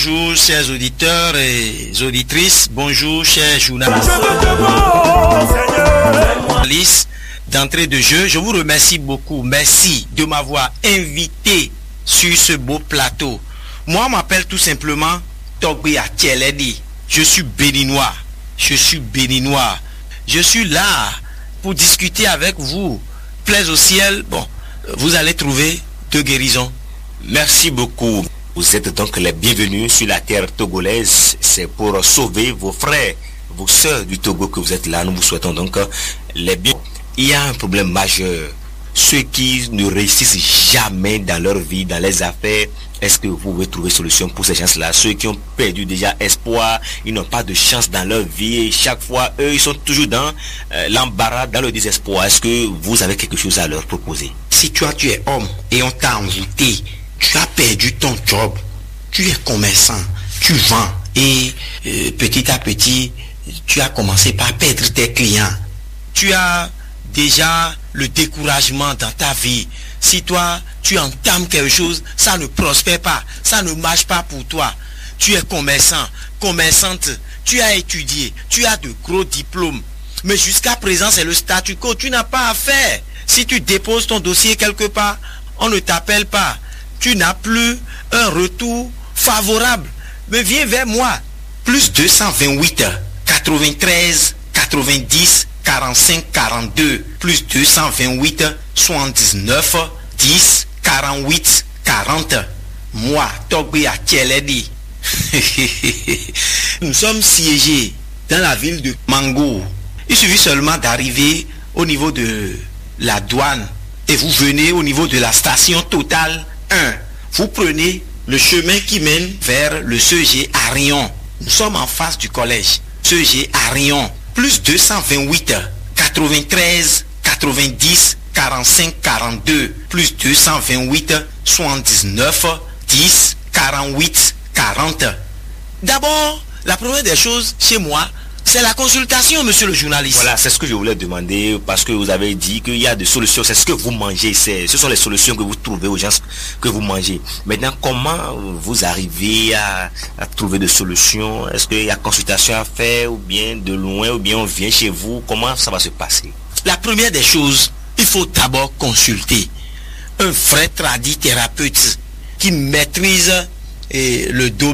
Bonjour chers auditeurs et auditrices, bonjour chers journalistes. D'entrée de jeu, je vous remercie beaucoup, merci de m'avoir invité sur ce beau plateau. Moi, je m'appelle tout simplement Togbe Atieledi, je suis béninois, je suis là pour discuter avec vous. Plaise au ciel, bon, vous allez trouver de guérison. Merci beaucoup. Vous êtes donc les bienvenus sur la terre togolaise. C'est pour sauver vos frères, vos sœurs du Togo que vous êtes là. Nous vous souhaitons donc les bienvenus. Il y a un problème majeur. Ceux qui ne réussissent jamais dans leur vie, dans les affaires, est-ce que vous pouvez trouver solution pour ces gens-là? Ceux qui ont perdu déjà espoir, ils n'ont pas de chance dans leur vie. Et chaque fois, eux, ils sont toujours dans l'embarras, dans le désespoir. Est-ce que vous avez quelque chose à leur proposer? Si tu es homme et on t'a envoûté, tu as perdu ton job, tu es commerçant, tu vends et petit à petit, tu as commencé par perdre tes clients. Tu as déjà le découragement dans ta vie. Si toi, tu entames quelque chose, ça ne prospère pas, ça ne marche pas pour toi. Tu es commerçant, commerçante, tu as étudié, tu as de gros diplômes. Mais jusqu'à présent, c'est le statu quo, tu n'as pas à faire. Si tu déposes ton dossier quelque part, on ne t'appelle pas. Tu n'as plus un retour favorable. Mais viens vers moi. Plus 228 93 90 45 42. Plus 228 79 10 48 40. Moi, Togbe Atieledi. Nous sommes siégés dans la ville de Mango. Il suffit seulement d'arriver au niveau de la douane et vous venez au niveau de la station Total 1. Vous prenez le chemin qui mène vers le CEG Arion. Nous sommes en face du collège. CEG Arion. Plus 228 93 90 45 42. Plus 228 79 10 48 40. D'abord, la première des choses chez moi, c'est la consultation, monsieur le journaliste. Voilà, c'est ce que je voulais demander, parce que vous avez dit qu'il y a des solutions. C'est ce que vous mangez, ce sont les solutions que vous trouvez aux gens que vous mangez. Maintenant, comment vous arrivez à trouver des solutions? Est-ce qu'il y a consultation à faire, ou bien de loin, ou bien on vient chez vous? Comment ça va se passer? La première des choses, il faut d'abord consulter un vrai tradithérapeute qui maîtrise le domaine